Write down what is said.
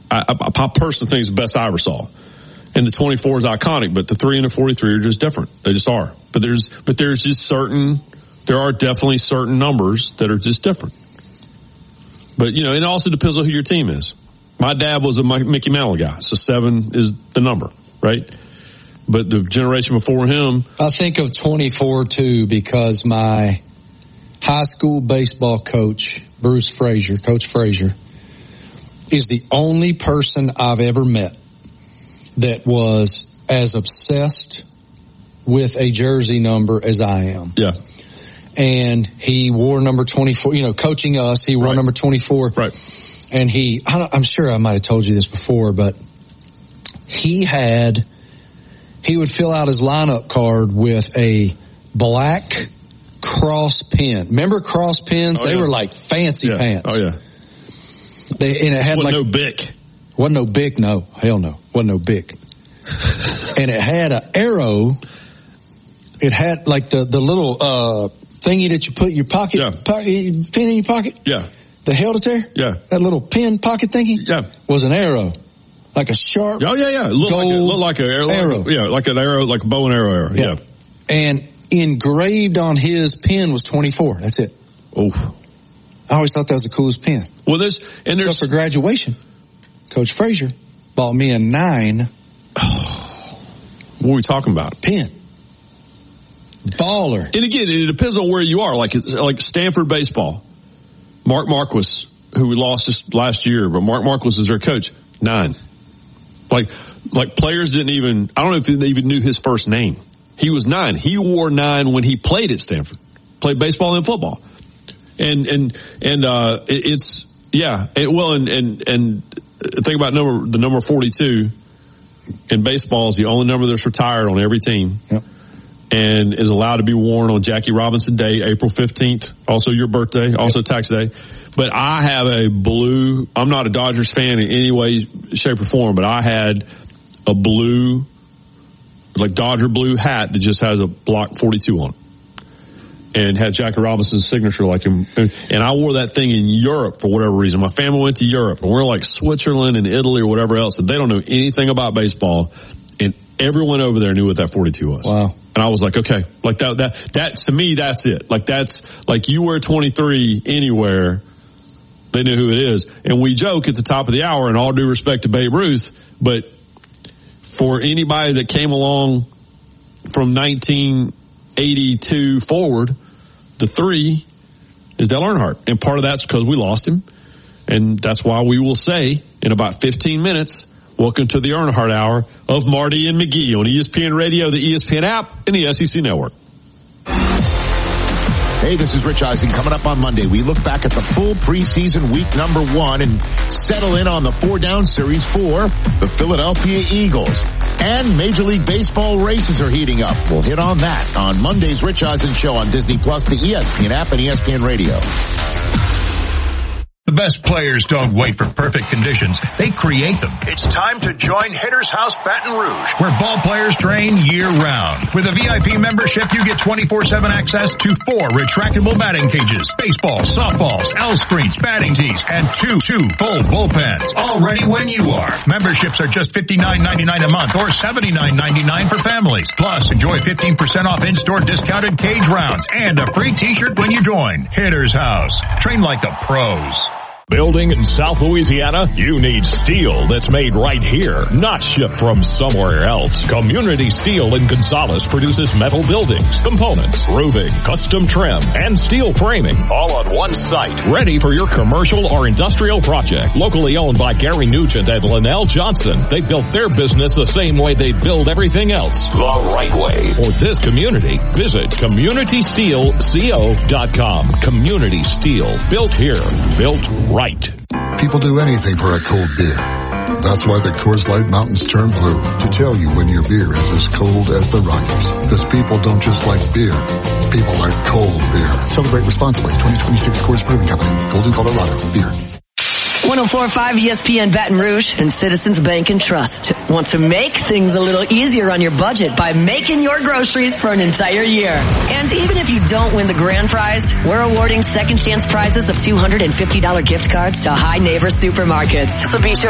I personally think it's the best I ever saw. And the 24 is iconic, but the 3 and the 43 are just different. They just are. But there's just there are definitely certain numbers that are just different. But, you know, it also depends on who your team is. My dad was a Mickey Mantle guy, so 7 is the number, right? But the generation before him. I think of 24 too, because my high school baseball coach, Coach Frazier, is the only person I've ever met that was as obsessed with a jersey number as I am. Yeah. And he wore number 24, you know, coaching us, he wore number 24. Right. And I'm sure I might have told you this before, but he would fill out his lineup card with a black cross pen. Remember cross pens? They were like fancy pants. Oh, yeah. And it had no Bic. Wasn't no Bic, no. Hell no. Wasn't no Bic. And it had an arrow. It had like the little thingy that you put in your pocket, pin in your pocket. Yeah. That held it there. Yeah. That little pin pocket thingy. Yeah. Was an arrow. Like a sharp. Oh, yeah. It looked like an arrow. Yeah, like an arrow, like a bow and arrow. Yeah. And engraved on his pen was 24. That's it. Oh. I always thought that was the coolest pen. Well, there's for graduation, Coach Frazier bought me a 9. What are we talking about? Pen. Baller. And again, it depends on where you are. Like Stanford baseball. Mark Marquis, who we lost just last year, but Mark Marquis is their coach. 9. Like players didn't even, I don't know if they even knew his first name. He was 9. He wore 9 when he played at Stanford. Played baseball and football. And it's, yeah. And think about the number 42 in baseball is the only number that's retired on every team. Yep. And is allowed to be worn on Jackie Robinson Day, April 15th, also your birthday, also tax day. But I have a blue, I'm not a Dodgers fan in any way, shape, or form, but I had a blue, like Dodger blue hat that just has a block 42 on it. And had Jackie Robinson's signature like him. And I wore that thing in Europe for whatever reason. My family went to Europe, and we're like Switzerland and Italy or whatever else, and they don't know anything about baseball. And everyone over there knew what that 42 was. Wow. And I was like, okay, like that to me, that's it. Like that's, like you wear 23 anywhere, they knew who it is. And we joke at the top of the hour, and all due respect to Babe Ruth, but for anybody that came along from 1982 forward, the 3 is Dale Earnhardt. And part of that's because we lost him. And that's why we will say in about 15 minutes, welcome to the Earnhardt Hour of Marty and McGee on ESPN Radio, the ESPN app, and the SEC Network. Hey, this is Rich Eisen. Coming up on Monday, we look back at the full preseason week number 1 and settle in on the 4-down series for the Philadelphia Eagles. And Major League Baseball races are heating up. We'll hit on that on Monday's Rich Eisen Show on Disney+, the ESPN app, and ESPN Radio. The best players don't wait for perfect conditions. They create them. It's time to join Hitter's House Baton Rouge, where ball players train year-round. With a VIP membership, you get 24/7 access to 4 retractable batting cages, baseballs, softballs, L screens, batting tees, and 2 full bullpens. All ready when you are. Memberships are just $59.99 a month or $79.99 for families. Plus, enjoy 15% off in-store discounted cage rounds and a free t-shirt when you join. Hitter's House. Train like the pros. Building in South Louisiana? You need steel that's made right here, not shipped from somewhere else. Community Steel in Gonzales produces metal buildings, components, roofing, custom trim, and steel framing, all on one site. Ready for your commercial or industrial project. Locally owned by Gary Nugent and Linnell Johnson. They built their business the same way they build everything else. The right way. For this community, visit CommunitySteelCO.com. Community Steel. Built here. Built right. People do anything for a cold beer. That's why the Coors Light Mountains turn blue, to tell you when your beer is as cold as the Rockies. Because people don't just like beer, people like cold beer. Celebrate responsibly. 2026 Coors Brewing Company, Golden, Colorado. Beer. 104.5 ESPN Baton Rouge and Citizens Bank and Trust want to make things a little easier on your budget by making your groceries for an entire year. And even if you don't win the grand prize, we're awarding second chance prizes of $250 gift cards to High Neighbor Supermarkets. So be sure